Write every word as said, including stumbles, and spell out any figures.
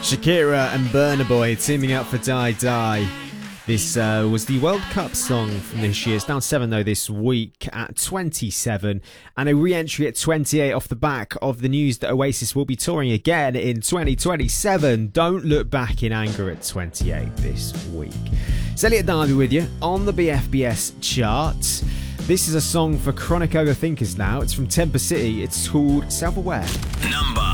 Shakira and Burna Boy teaming up for Die Die. This uh, was the World Cup song from this year. It's down seven though this week at twenty-seven, and a re-entry at twenty-eight off the back of the news that Oasis will be touring again in twenty twenty-seven. Don't look back in anger at twenty-eight this week. It's Elliot Darby with you on the B F B S chart. This is a song for chronic overthinkers now. It's from Temper City. It's called Self-Aware. Number